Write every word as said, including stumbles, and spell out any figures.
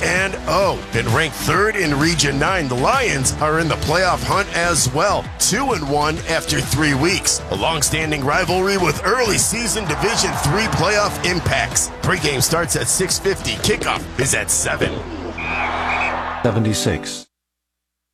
and oh. And ranked third in Region nine, the Lions are in the playoff hunt as well, two and one after three weeks. A long-standing rivalry with early season Division three playoff impacts. Pregame starts at six fifty. Kickoff is at seven. seventy-six.